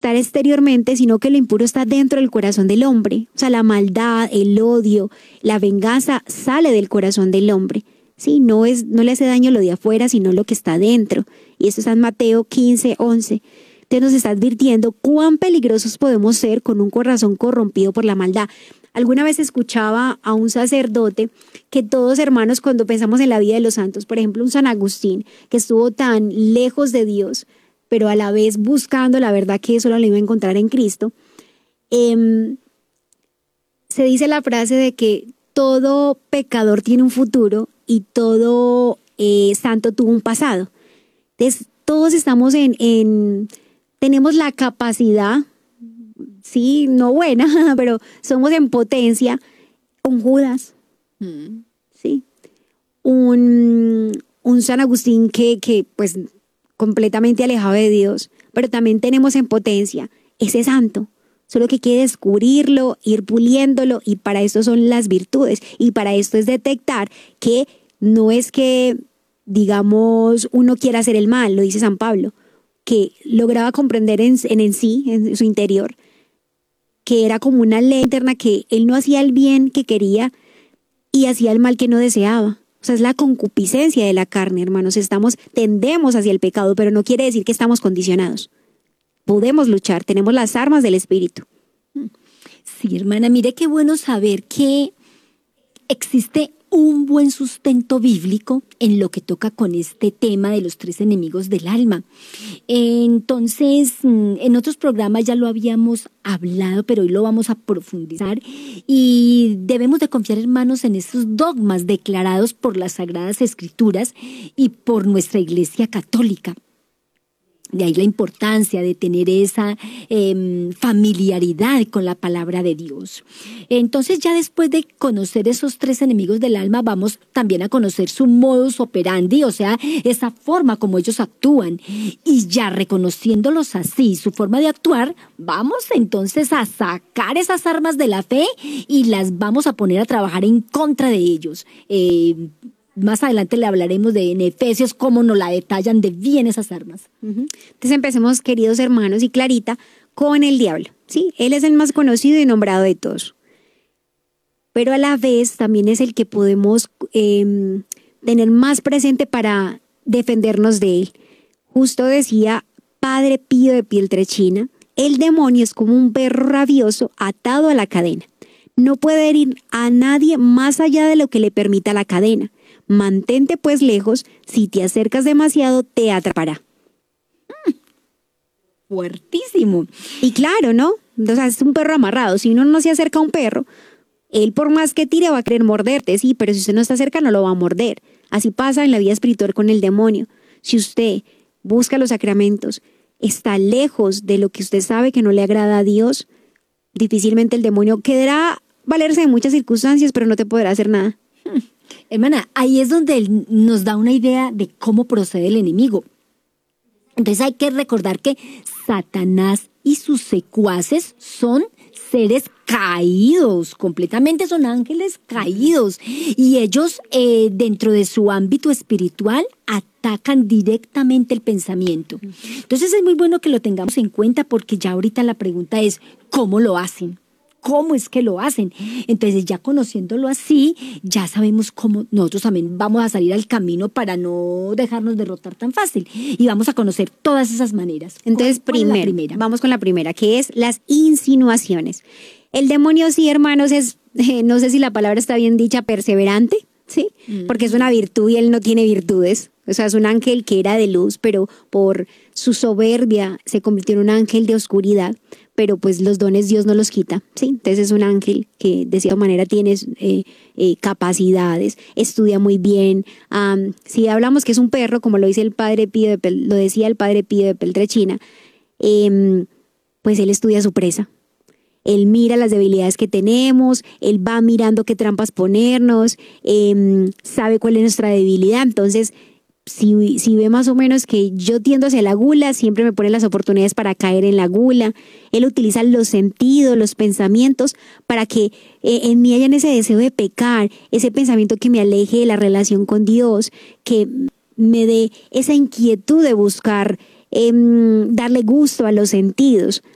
estar exteriormente, sino que lo impuro está dentro del corazón del hombre. O sea, la maldad, el odio, la venganza sale del corazón del hombre. Sí, no le hace daño lo de afuera, sino lo que está dentro. Y eso está en Mateo 15:11. Entonces nos está advirtiendo cuán peligrosos podemos ser con un corazón corrompido por la maldad. Alguna vez escuchaba a un sacerdote que todos hermanos, cuando pensamos en la vida de los santos, por ejemplo un San Agustín, que estuvo tan lejos de Dios, pero a la vez buscando la verdad que solo lo iba a encontrar en Cristo, se dice la frase de que todo pecador tiene un futuro y todo santo tuvo un pasado. Entonces todos estamos tenemos la capacidad, sí, no buena, pero somos en potencia. Un Judas, sí, un San Agustín que pues completamente alejado de Dios, pero también tenemos en potencia ese santo. Solo que hay que descubrirlo, ir puliéndolo, y para esto son las virtudes. Y para esto es detectar que no es que, digamos, uno quiera hacer el mal, lo dice San Pablo, que lograba comprender en sí, en su interior, que era como una ley interna, que él no hacía el bien que quería y hacía el mal que no deseaba. O sea, es la concupiscencia de la carne, hermanos. Tendemos hacia el pecado, pero no quiere decir que estamos condicionados. Podemos luchar, tenemos las armas del Espíritu. Sí, hermana, mire qué bueno saber que existe un buen sustento bíblico en lo que toca con este tema de los 3 enemigos del alma. Entonces, en otros programas ya lo habíamos hablado, pero hoy lo vamos a profundizar, y debemos de confiar, hermanos, en estos dogmas declarados por las Sagradas Escrituras y por nuestra Iglesia Católica. De ahí la importancia de tener esa familiaridad con la palabra de Dios. Entonces, ya después de conocer esos 3 enemigos del alma, vamos también a conocer su modus operandi, o sea, esa forma como ellos actúan. Y ya reconociéndolos así, su forma de actuar, vamos entonces a sacar esas armas de la fe y las vamos a poner a trabajar en contra de ellos. Más adelante le hablaremos en Efesios cómo nos la detallan de bien esas armas. Entonces empecemos, queridos hermanos y Clarita, con el diablo. ¿Sí? Él es el más conocido y nombrado de todos. Pero a la vez también es el que podemos tener más presente para defendernos de él. Justo decía Padre Pío de Pietrelcina, el demonio es como un perro rabioso atado a la cadena. No puede herir a nadie más allá de lo que le permita la cadena. Mantente pues lejos, si te acercas demasiado te atrapará. Fuertísimo. Y claro, ¿no? O sea, es un perro amarrado. Si uno no se acerca a un perro, él por más que tire va a querer morderte, sí, pero si usted no está cerca no lo va a morder. Así pasa en la vida espiritual con el demonio. Si usted busca los sacramentos, está lejos de lo que usted sabe que no le agrada a Dios, difícilmente el demonio quedará valerse de muchas circunstancias, pero no te podrá hacer nada. Hermana, ahí es donde él nos da una idea de cómo procede el enemigo. Entonces hay que recordar que Satanás y sus secuaces son seres caídos, completamente son ángeles caídos, y ellos dentro de su ámbito espiritual atacan directamente el pensamiento. Entonces es muy bueno que lo tengamos en cuenta, porque ya ahorita la pregunta es ¿cómo lo hacen? ¿Cómo es que lo hacen? Entonces, ya conociéndolo así, ya sabemos cómo nosotros también vamos a salir al camino para no dejarnos derrotar tan fácil. Y vamos a conocer todas esas maneras. Entonces, vamos con la primera, que es las insinuaciones. El demonio, sí, hermanos, es, no sé si la palabra está bien dicha, perseverante, ¿sí? Porque es una virtud y él no tiene virtudes. O sea, es un ángel que era de luz, pero por su soberbia se convirtió en un ángel de oscuridad. Pero pues los dones Dios no los quita, ¿sí? Entonces es un ángel que de cierta manera tiene capacidades, estudia muy bien. Si hablamos que es un perro, como lo dice el padre Pío lo decía el padre Pío de Pietrelcina, pues él estudia su presa. Él mira las debilidades que tenemos, él va mirando qué trampas ponernos, sabe cuál es nuestra debilidad. Entonces, si ve más o menos que yo tiendo hacia la gula, siempre me pone las oportunidades para caer en la gula. Él utiliza los sentidos, los pensamientos, para que en mí hayan ese deseo de pecar, ese pensamiento que me aleje de la relación con Dios, que me dé esa inquietud de buscar darle gusto a los sentidos.